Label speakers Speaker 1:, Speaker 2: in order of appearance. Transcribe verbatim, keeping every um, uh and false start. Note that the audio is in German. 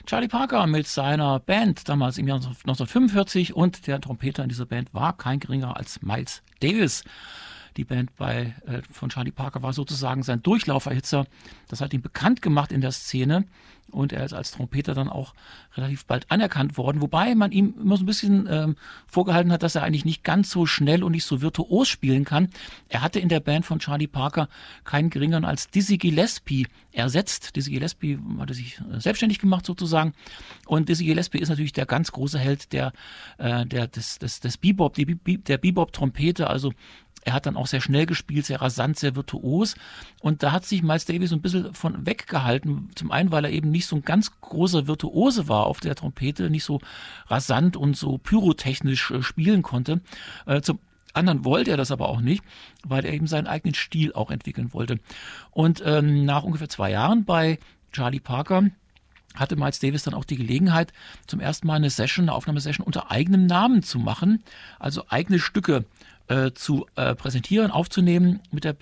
Speaker 1: Charlie Parker mit seiner Band damals im Jahr neunzehnhundertfünfundvierzig und der Trompeter in dieser Band war kein geringer als Miles Davis. Die Band bei, äh, von Charlie Parker war sozusagen sein Durchlauferhitzer. Das hat ihn bekannt gemacht in der Szene und er ist als Trompeter dann auch relativ bald anerkannt worden, wobei man ihm immer so ein bisschen ähm, vorgehalten hat, dass er eigentlich nicht ganz so schnell und nicht so virtuos spielen kann. Er hatte in der Band von Charlie Parker keinen geringeren als Dizzy Gillespie ersetzt. Dizzy Gillespie hatte sich äh, selbstständig gemacht sozusagen und Dizzy Gillespie ist natürlich der ganz große Held der, äh, der, des, des, des Bebop, die, der Bebop-Trompete, also er hat dann auch sehr schnell gespielt, sehr rasant, sehr virtuos. Und da hat sich Miles Davis so ein bisschen von weggehalten. Zum einen, weil er eben nicht so ein ganz großer Virtuose war auf der Trompete, nicht so rasant und so pyrotechnisch äh, spielen konnte. Äh, zum anderen wollte er das aber auch nicht, weil er eben seinen eigenen Stil auch entwickeln wollte. Und ähm, nach ungefähr zwei Jahren bei Charlie Parker hatte Miles Davis dann auch die Gelegenheit, zum ersten Mal eine Session, eine Aufnahmesession unter eigenem Namen zu machen, also eigene Stücke äh, zu äh, präsentieren, aufzunehmen mit der